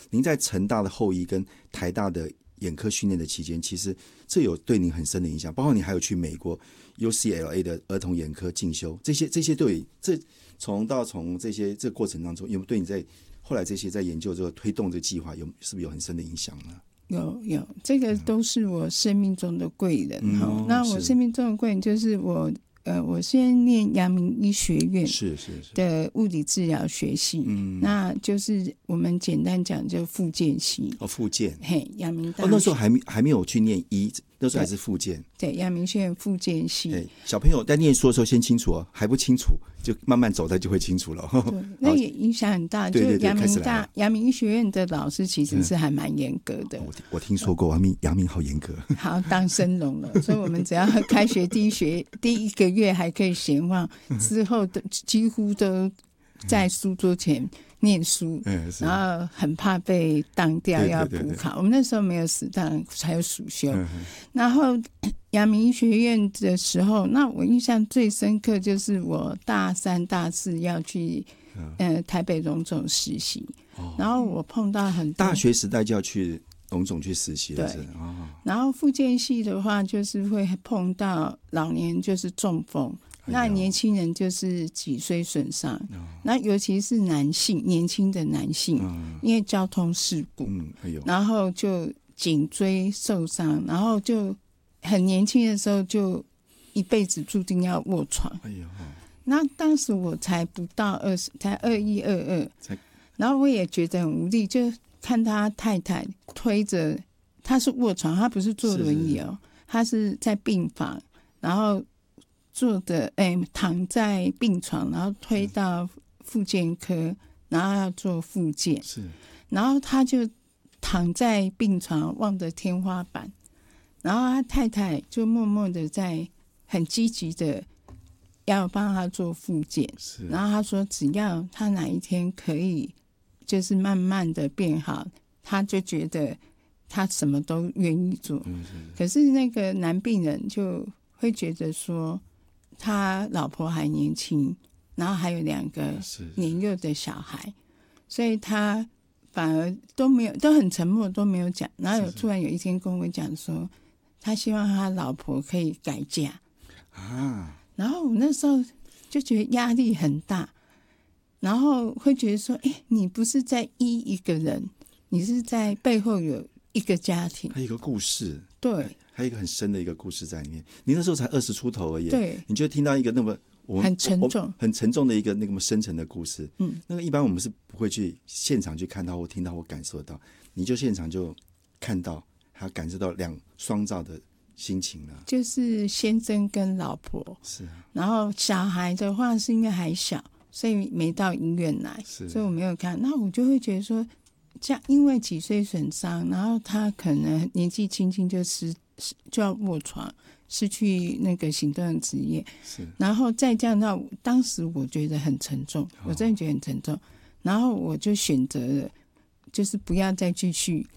您在成大的后医跟台大的眼科训练的期间，其实这有对您很深的影响，包括你还有去美国 UCLA 的儿童眼科进修，这些对从这个过程当中，有没有对你在后来这些在研究这个推动这个计划是不是有很深的影响呢？ 有，这个都是我生命中的贵人。那我生命中的贵人就是我先念阳明医学院的物理治疗学系，那就是我们简单讲就复健系。 复健， 嘿，阳明大学。 那时候还没有去念医，那时候还是复健。 对，阳明学院复健系。 小朋友在念书的时候先清楚还不清楚就慢慢走，他就会清楚了。 对，那也影响很大。 对， 就阳明医学院的老师其实是还蛮严格的。 我听说过阳明好严格。 好，当生龙了，所以我们只要开学第一个月还可以闲晃，之后几乎都在书桌前念书，然后很怕被当掉要补考。我们那时候没有死当，还有暑修。然后阳明医学院的时候，那我印象最深刻就是我大3、大4要去台北荣总实习，然后我碰到很多大学时代就要去荣总去实习了。对， 然后复健系的话，就是会碰到老年就是中风。那年轻人就是脊髓损伤，那尤其是男性，年轻的男性，因为交通事故，然后就颈椎受伤，然后就很年轻的时候就一辈子注定要卧床。那当时我才不到20，才21、22，然后我也觉得很无力，就看他太太推着，他是卧床，他不是坐轮椅他是在病房，然后躺在病床，然后推到复健科，然后要做复健，然后他就躺在病床望着天花板，然后他太太就默默的在很积极的要帮他做复健，然后他说只要他哪一天可以就是慢慢的变好，他就觉得他什么都愿意做。可是那个男病人就会觉得说他老婆还年轻，然后还有2个年幼的小孩，所以他反而都很沉默，都没有讲。然后突然有一天跟我讲说，他希望他老婆可以改嫁然后我那时候就觉得压力很大，然后会觉得说，你不是在医一个人，你是在背后有一个家庭， 还有一个故事。 对， 还有一个很深的一个故事在里面。你那时候才20出头而已， 对， 你就听到一个那么很沉重的一个那么深层的故事。那个一般我们是不会去现场去看到或听到或感受到，你就现场就看到，还感受到双照的心情了。就是先生跟老婆然后小孩的话是因为还小，所以没到医院来，所以我没有看。那我就会觉得说，因为脊髓损伤，然后他可能年纪轻轻就要卧床，失去那个行动的职业，然后再这样到当时我觉得很沉重，我真的觉得很沉重，然后我就选择了就是不要再继续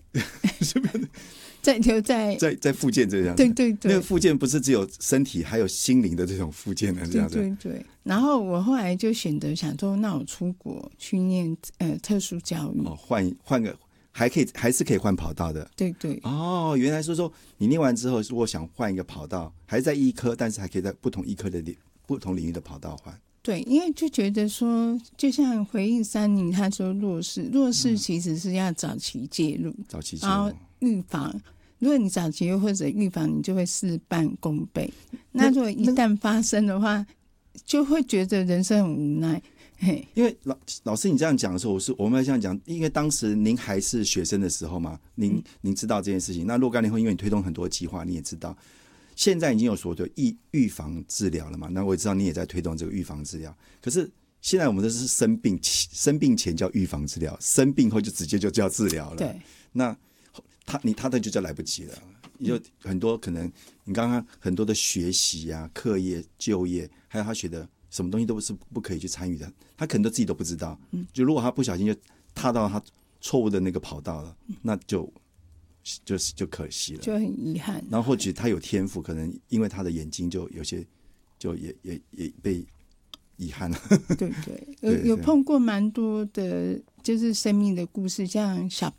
在复健这样。 对， 那个复健不是只有身体还有心灵的这种复健的这样子。 对，然后我后来就选择想说，那我出国去念特殊教育， 换个还是可以换跑道的。 对， 原来说你念完之后，如果想换一个跑道，还是在医科，但是还可以在不同医科的不同领域的跑道换。 对，因为就觉得说，就像回应三宁他说弱势其实是要早期介入，然后预防。如果你早期或者预防，你就会事半功倍。那如果一旦发生的话，就会觉得人生很无奈。 因为老师你这样讲的时候，我们要这样讲，因为当时您还是学生的时候嘛，您知道这件事情。那若干年后，因为你推动很多计划，你也知道，现在已经有所谓的预防治疗了嘛。那我也知道你也在推动这个预防治疗。可是现在我们都是生病前叫预防治疗，生病后就直接就叫治疗了。 对， 那他的就叫来不及了。有很多可能，你刚刚很多的学习啊、课业、就业，还有他学的。什么东西都是不可以去参与的，他可能都自己都不知道。就如果他不小心就踏到他错误的那个跑道了，那就可惜了， 就很遗憾。 然后或许他有天赋，可能因为他的眼睛就有些就也被遗憾了。 对，有碰过蛮多的，就是生命的故事，像小